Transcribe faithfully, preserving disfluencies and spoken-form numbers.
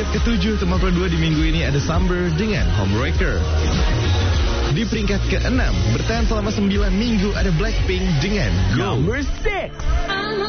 peringkat ketujuh Top empat puluh dua di minggu ini ada Summer dengan Homewrecker. Di peringkat keenam bertahan selama sembilan minggu ada Blackpink dengan Go. Number six.